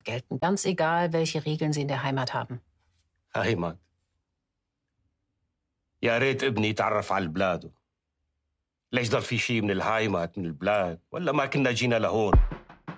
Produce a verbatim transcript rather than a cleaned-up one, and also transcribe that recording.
gelten, ganz egal, welche Regeln sie in der Heimat haben. heimat. يا ريت ابني يتعرف على بلاده. ليش ضل في شيء من الهايمات من البلاد ولا ما كنا جينا لهون؟